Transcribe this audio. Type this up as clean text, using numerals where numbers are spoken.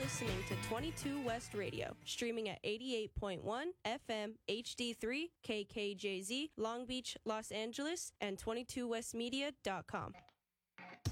listening to 22 West Radio, streaming at 88.1 FM HD3 KKJZ, Long Beach, Los Angeles, and 22westmedia.com.